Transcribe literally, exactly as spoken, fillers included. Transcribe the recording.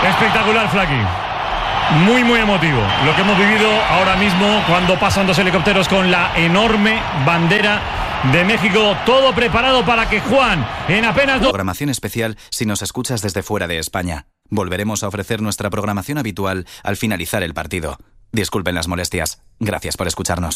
Espectacular, Flaki. Muy, muy emotivo lo que hemos vivido ahora mismo cuando pasan dos helicópteros con la enorme bandera de México. Todo preparado para que Juan, en apenas dos... Programación especial si nos escuchas desde fuera de España. Volveremos a ofrecer nuestra programación habitual al finalizar el partido. Disculpen las molestias. Gracias por escucharnos.